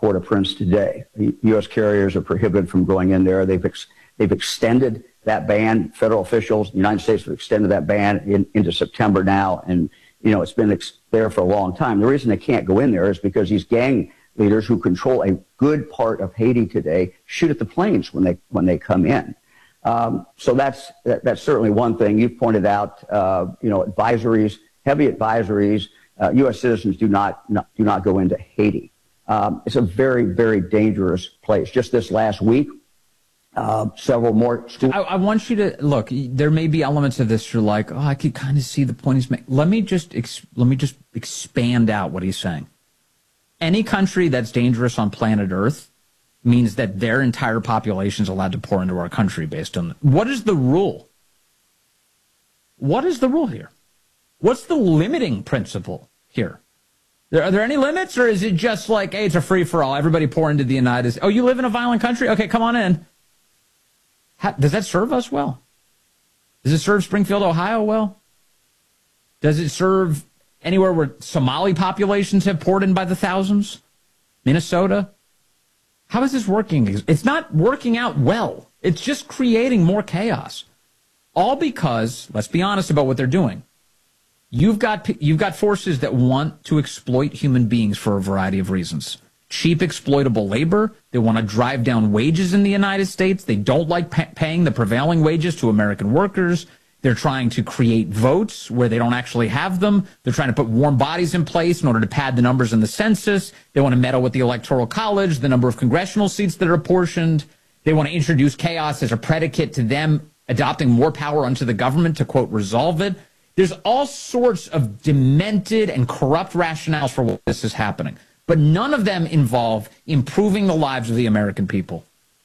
Port-au-Prince today. The U.S. carriers are prohibited from going in there. They've extended that ban. Federal officials, the United States have extended that ban into September now, and it's been there for a long time. The reason they can't go in there is because these gang leaders who control a good part of Haiti today shoot at the planes when they come in. So that's certainly one thing. You've pointed out, advisories, heavy advisories. U.S. citizens do not go into Haiti. It's a very, very dangerous place. Just this last week, several more schools. I want you to look. There may be elements of this you're like, I could kind of see the point he's making. Let me just expand out what he's saying. Any country that's dangerous on planet Earth means that their entire population is allowed to pour into our country based on what is the rule? What is the rule here? What's the limiting principle here? Are there any limits, or is it just like, hey, it's a free-for-all, everybody pour into the United States? Oh, you live in a violent country? Okay, come on in. Does that serve us well? Does it serve Springfield, Ohio well? Does it serve anywhere where Somali populations have poured in by the thousands? Minnesota? How is this working? It's not working out well. It's just creating more chaos. All because, let's be honest about what they're doing. You've got forces that want to exploit human beings for a variety of reasons. Cheap, exploitable labor. They want to drive down wages in the United States. They don't like paying the prevailing wages to American workers. They're trying to create votes where they don't actually have them. They're trying to put warm bodies in place in order to pad the numbers in the census. They want to meddle with the Electoral College, the number of congressional seats that are apportioned. They want to introduce chaos as a predicate to them adopting more power onto the government to, quote, resolve it. There's all sorts of demented and corrupt rationales for why this is happening. But none of them involve improving the lives of the American people.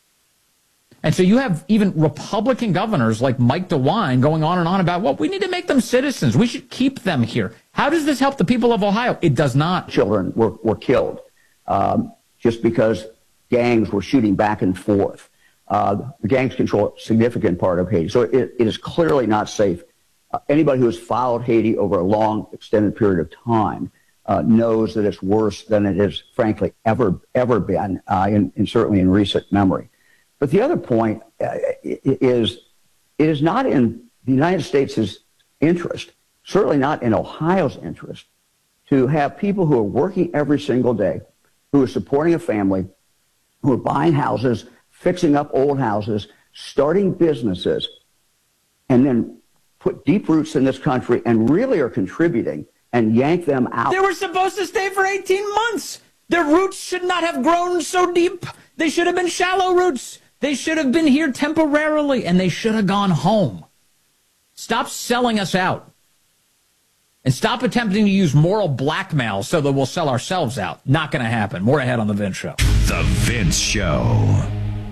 And so you have even Republican governors like Mike DeWine going on and on about, well, we need to make them citizens. We should keep them here. How does this help the people of Ohio? It does not. Children were killed just because gangs were shooting back and forth. The gangs control a significant part of Haiti. So it is clearly not safe. Anybody who has followed Haiti over a long, extended period of time knows that it's worse than it has, frankly, ever been, and certainly in recent memory. But the other point is it is not in the United States' interest, certainly not in Ohio's interest, to have people who are working every single day, who are supporting a family, who are buying houses, fixing up old houses, starting businesses, and then put deep roots in this country and really are contributing and yank them out. They were supposed to stay for 18 months. Their roots should not have grown so deep. They should have been shallow roots. They should have been here temporarily, and they should have gone home. Stop selling us out. And stop attempting to use moral blackmail so that we'll sell ourselves out. Not going to happen. More ahead on The Vince Show. The Vince Show.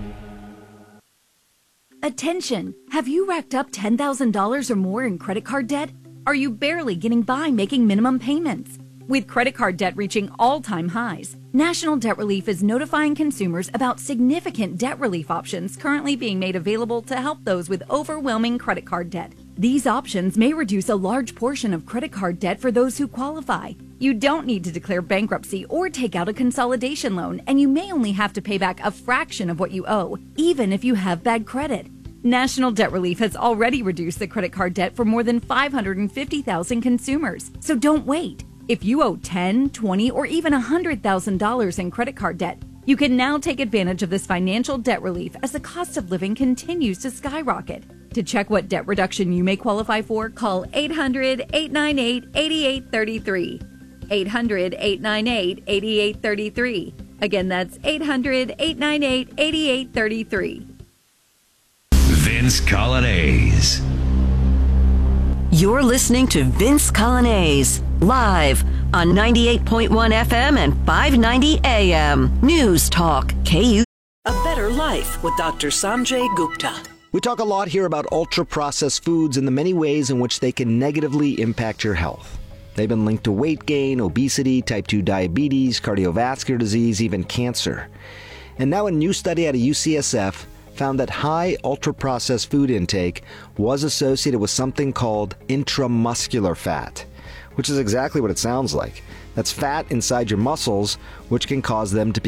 Attention! Have you racked up $10,000 or more in credit card debt? Are you barely getting by making minimum payments? With credit card debt reaching all-time highs, National Debt Relief is notifying consumers about significant debt relief options currently being made available to help those with overwhelming credit card debt. These options may reduce a large portion of credit card debt for those who qualify. You don't need to declare bankruptcy or take out a consolidation loan, and you may only have to pay back a fraction of what you owe, even if you have bad credit. National Debt Relief has already reduced the credit card debt for more than 550,000 consumers, so don't wait. If you owe $10,000, $20,000, or even $100,000 in credit card debt, you can now take advantage of this financial debt relief as the cost of living continues to skyrocket. To check what debt reduction you may qualify for, call 800-898-8833. 800-898-8833. Again, that's 800-898-8833. Vince Coglianese. You're listening to Vince Coglianese, live on 98.1 FM and 590 AM. News Talk, KU. A Better Life with Dr. Sanjay Gupta. We talk a lot here about ultra-processed foods and the many ways in which they can negatively impact your health. They've been linked to weight gain, obesity, type 2 diabetes, cardiovascular disease, even cancer. And now a new study out of UCSF found that high ultra-processed food intake was associated with something called intramuscular fat, which is exactly what it sounds like. That's fat inside your muscles, which can cause them to